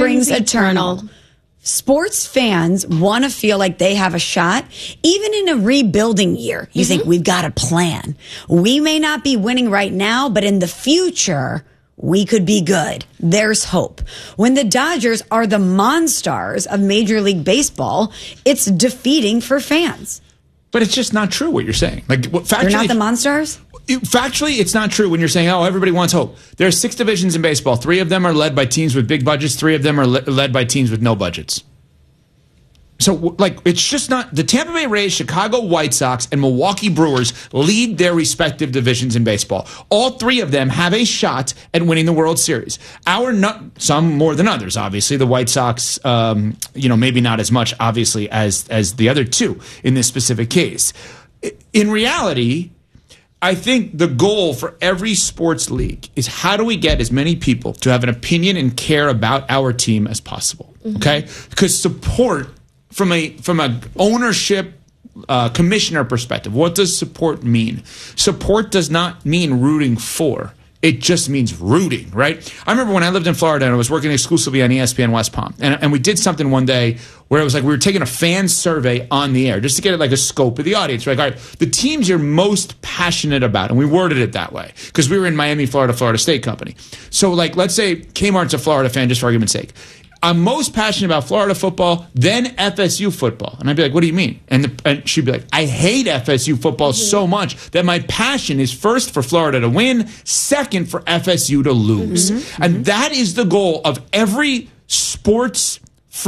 springs eternal. Sports fans want to feel like they have a shot. Even in a rebuilding year, you think we've got a plan. We may not be winning right now, but in the future, we could be good. There's hope. When the Dodgers are the monsters of Major League Baseball, it's defeating for fans. But it's just not true what you're saying. Like, factually, they're not the monsters? Factually, it's not true when you're saying, oh, everybody wants hope. There are 6 divisions in baseball. 3 of them are led by teams with big budgets. 3 of them are led by teams with no budgets. So, like, it's just not. The Tampa Bay Rays, Chicago White Sox, and Milwaukee Brewers lead their respective divisions in baseball. All 3 of them have a shot at winning the World Series. Some more than others, obviously. The White Sox, maybe not as much, obviously, as the other 2 in this specific case. In reality, I think the goal for every sports league is how do we get as many people to have an opinion and care about our team as possible, okay? Because support from a ownership commissioner perspective, what does support mean? Support does not mean rooting for. It just means rooting, right? I remember when I lived in Florida and I was working exclusively on ESPN West Palm. And we did something one day where it was like we were taking a fan survey on the air just to get like a scope of the audience. We're like, all right, the teams you're most passionate about. And we worded it that way because we were in Miami, Florida State Company. So like, let's say Kmart's a Florida fan, just for argument's sake. I'm most passionate about Florida football, then FSU football. And I'd be like, what do you mean? And she'd be like, I hate FSU football so much that my passion is first for Florida to win, second for FSU to lose. And that is the goal of every sports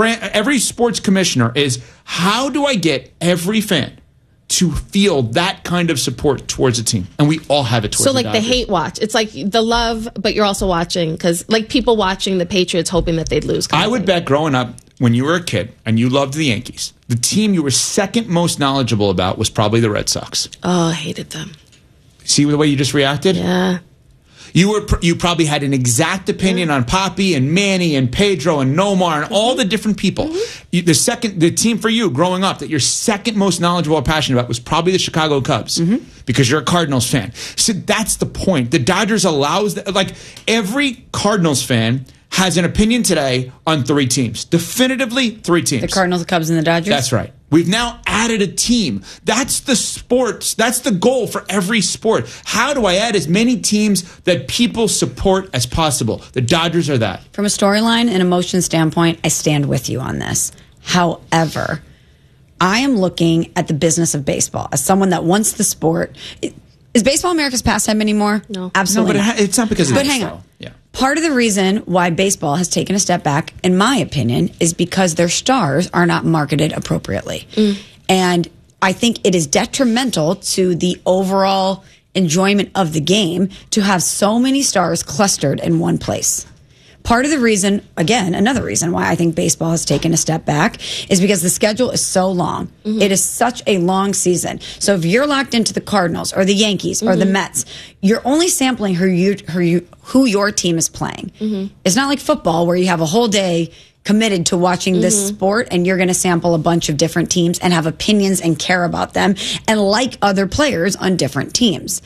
commissioner is how do I get every fan to feel that kind of support towards a team, and we all have it towards so like the hate watch. It's like the love, but you're also watching because like people watching the Patriots hoping that they'd lose. I would bet growing up when you were a kid and you loved the Yankees, the team you were second most knowledgeable about was probably the Red Sox. Oh, I hated them. See the way you just reacted? Yeah. You probably had an exact opinion on Papi and Manny and Pedro and Nomar and all the different people. The team for you growing up that you're second most knowledgeable or passionate about was probably the Chicago Cubs because you're a Cardinals fan. So that's the point. The Dodgers allows like every Cardinals fan has an opinion today on 3 teams. Definitively 3 teams. The Cardinals, the Cubs, and the Dodgers? That's right. We've now added a team. That's the sports. That's the goal for every sport. How do I add as many teams that people support as possible? The Dodgers are that. From a storyline and emotion standpoint, I stand with you on this. However, I am looking at the business of baseball as someone that wants the sport. Is baseball America's pastime anymore? No. Absolutely no, but it's not because of But this, hang though. on. Yeah. Part of the reason why baseball has taken a step back, in my opinion, is because their stars are not marketed appropriately. And I think it is detrimental to the overall enjoyment of the game to have so many stars clustered in one place. Part of the reason, again, another reason why I think baseball has taken a step back is because the schedule is so long. It is such a long season. So if you're locked into the Cardinals or the Yankees or the Mets, you're only sampling who your team is playing. It's not like football where you have a whole day committed to watching this sport and you're going to sample a bunch of different teams and have opinions and care about them and like other players on different teams.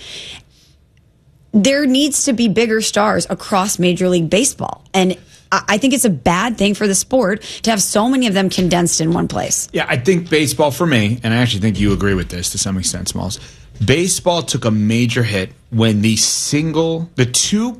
There needs to be bigger stars across Major League Baseball. And I think it's a bad thing for the sport to have so many of them condensed in one place. Yeah, I think baseball for me, and I actually think you agree with this to some extent, Smalls, baseball took a major hit when the two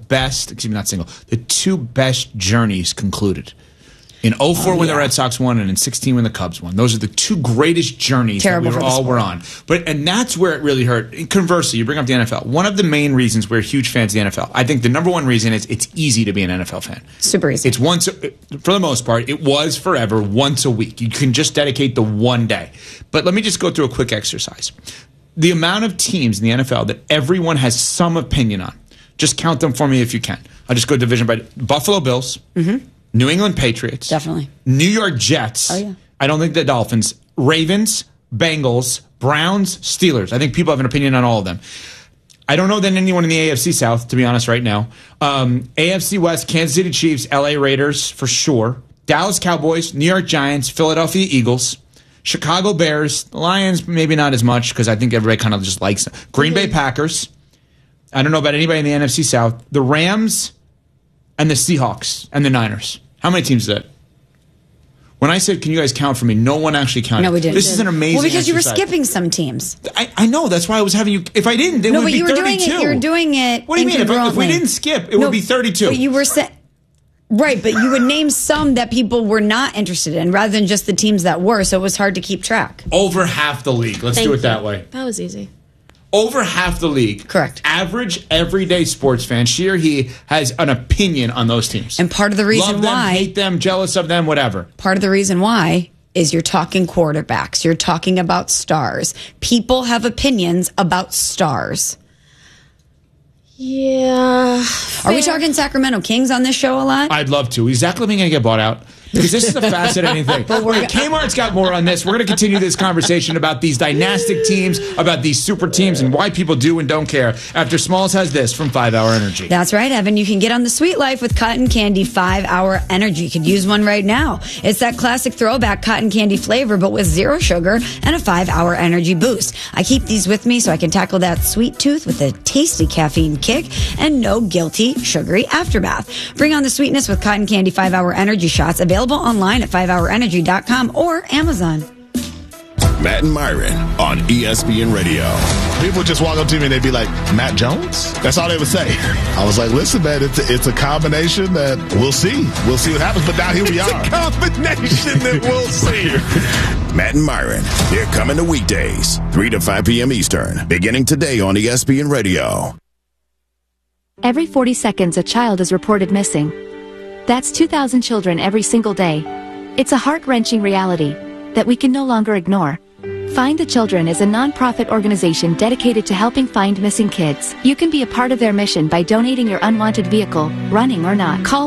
best journeys concluded. In 04 when the Red Sox won and in 16 when the Cubs won. Those are the 2 greatest journeys that we were on. And that's where it really hurt. Conversely, you bring up the NFL. One of the main reasons we're huge fans of the NFL, I think the number one reason is it's easy to be an NFL fan. Super easy. It's for the most part, it was forever once a week. You can just dedicate the one day. But let me just go through a quick exercise. The amount of teams in the NFL that everyone has some opinion on, just count them for me if you can. I'll just go division by Buffalo Bills. New England Patriots. Definitely. New York Jets. Oh, yeah. I don't think the Dolphins. Ravens, Bengals, Browns, Steelers. I think people have an opinion on all of them. I don't know that anyone in the AFC South, to be honest, right now. AFC West, Kansas City Chiefs, LA Raiders, for sure. Dallas Cowboys, New York Giants, Philadelphia Eagles, Chicago Bears, the Lions, maybe not as much because I think everybody kind of just likes them. Green Bay Packers. I don't know about anybody in the NFC South. The Rams and the Seahawks and the Niners. How many teams is that? When I said, can you guys count for me, no one actually counted. No, we didn't. This is an amazing Well, because exercise. you were skipping some teams. I know. That's why I was having you. If I didn't, it would be 32. You were doing it. What do you mean? If we didn't skip, it would be 32. But you were right, but you would name some that people were not interested in rather than just the teams that were, so it was hard to keep track. Over half the league. Let's do it that way. That was easy. Over half the league. Correct. Average, everyday sports fan. She or he has an opinion on those teams. And part of the reason Love them, why... hate them, jealous of them, whatever. Part of the reason why is you're talking quarterbacks. You're talking about stars. People have opinions about stars. Yeah. Are we talking Sacramento Kings on this show a lot? I'd love to. Is Zach Levine going to get bought out? Because this is a fascinating thing. Kmart's got more on this. We're going to continue this conversation about these dynastic teams, about these super teams, and why people do and don't care after Smalls has this from 5 Hour Energy. That's right, Evan. You can get on the sweet life with Cotton Candy 5 Hour Energy. You could use one right now. It's that classic throwback cotton candy flavor, but with 0 sugar and a 5 Hour Energy boost. I keep these with me so I can tackle that sweet tooth with a tasty caffeine kick and no guilty, sugary aftermath. Bring on the sweetness with Cotton Candy 5 Hour Energy shots, available online at 5hourenergy.com or Amazon. Matt and Myron on ESPN Radio. People would just walk up to me and they'd be like, Matt Jones? That's all they would say. I was like, listen, man, it's a combination that we'll see. We'll see what happens, but now here we are. It's a combination that we'll see. Matt and Myron, they're coming to weekdays, 3 to 5 p.m. Eastern, beginning today on ESPN Radio. Every 40 seconds, a child is reported missing. That's 2,000 children every single day. It's a heart-wrenching reality that we can no longer ignore. Find the Children is a non-profit organization dedicated to helping find missing kids. You can be a part of their mission by donating your unwanted vehicle, running or not. Call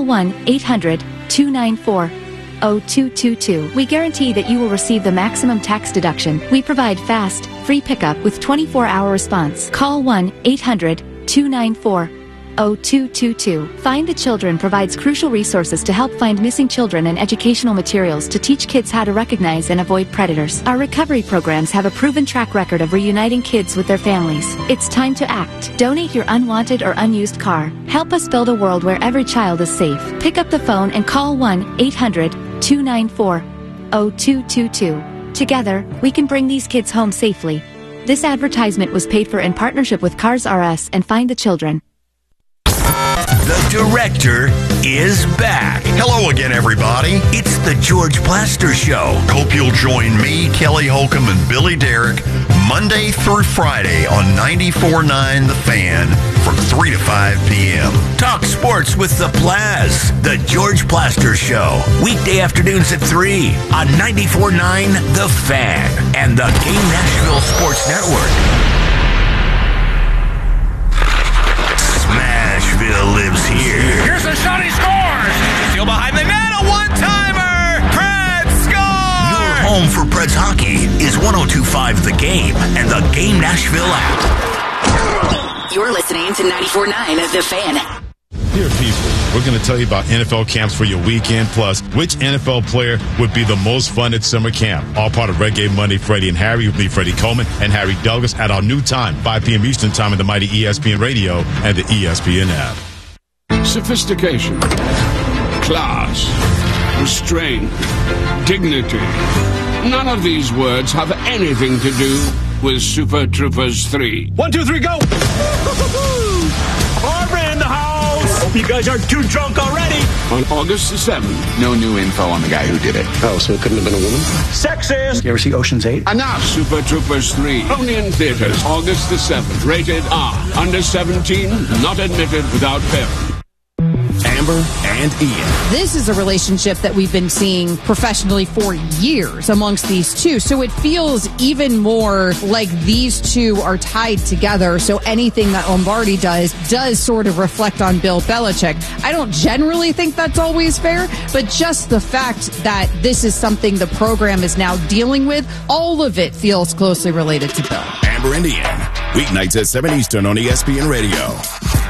1-800-294-0222. We guarantee that you will receive the maximum tax deduction. We provide fast, free pickup with 24-hour response. Call 1-800-294-0222. Find the Children provides crucial resources to help find missing children and educational materials to teach kids how to recognize and avoid predators. Our recovery programs have a proven track record of reuniting kids with their families. It's time to act. Donate your unwanted or unused car. Help us build a world where every child is safe. Pick up the phone and call 1-800-294-0222. Together, we can bring these kids home safely. This advertisement was paid for in partnership with Cars R Us and Find the Children. The director is back. Hello again, everybody. It's the George Plaster Show. Hope you'll join me, Kelly Holcomb, and Billy Derrick Monday through Friday on 94.9 The Fan from 3 to 5 p.m. Talk sports with the Plaz. The George Plaster Show. Weekday afternoons at 3 on 94.9 The Fan and the Game Nashville Sports Network. Smashville lives here. Here's a shot, he scores! Still behind the net, a one-timer! Preds score! Your home for Preds hockey is 102.5 The Game and the Game Nashville app. You're listening to 94.9 The Fan. Dear people, we're going to tell you about NFL camps for your weekend, plus which NFL player would be the most fun at summer camp. All part of Red Game Monday. Freddie and Harry with me, Freddie Coleman and Harry Douglas at our new time, 5 p.m. Eastern time on the mighty ESPN Radio and the ESPN app. Sophistication, class, restraint, dignity. None of these words have anything to do with Super Troopers 3. 1, 2, 3, go! Barbara in the house! Hope you guys aren't too drunk already. On August the 7th. No new info on the guy who did it. Oh, so it couldn't have been a woman? Sexist! You ever see Ocean's 8? Enough! Super Troopers 3. Only in theaters. August the 7th. Rated R. Under 17. Not admitted without parent. Amber and Ian. This is a relationship that we've been seeing professionally for years amongst these two. So it feels even more like these two are tied together. So anything that Lombardi does sort of reflect on Bill Belichick. I don't generally think that's always fair, but just the fact that this is something the program is now dealing with, all of it feels closely related to Bill. Amber and Ian. Weeknights at 7 Eastern on ESPN Radio.